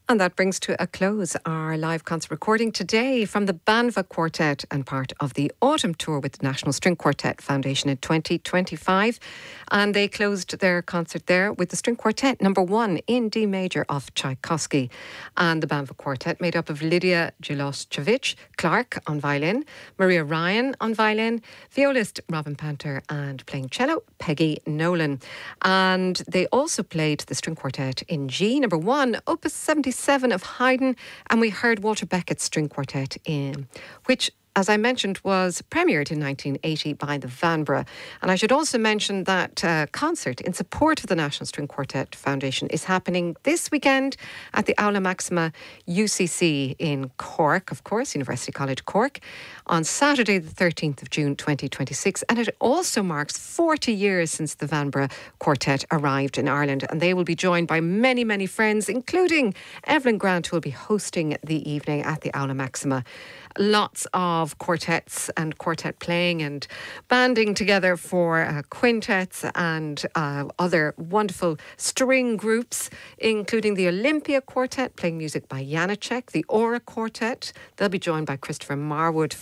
And that brings to a close our live concert recording today from the Banva Quartet and part of the autumn tour with the National String Quartet Foundation in 2025. And they closed their concert there with the String Quartet number 1 in D major of Tchaikovsky. And the Banva Quartet made up of Lydia Jelosevich Clark on violin, Maria Ryan on violin, violist Robin Panter, and playing cello Peggy Nolan. And they also played the String Quartet in G number 1, opus 77 of Haydn, and we heard Walter Beckett's String Quartet in which, as I mentioned, was premiered in 1980 by the Vanbrugh. And I should also mention that concert in support of the National String Quartet Foundation is happening this weekend at the Aula Maxima UCC in Cork, of course, University College Cork, on Saturday the 13th of June 2026. And it also marks 40 years since the Vanbrugh Quartet arrived in Ireland. And they will be joined by many, many friends, including Evelyn Grant, who will be hosting the evening at the Aula Maxima. Lots of quartets and quartet playing and banding together for quintets and other wonderful string groups, including the Olympia Quartet playing music by Janacek, the Aura Quartet. They'll be joined by Christopher Marwood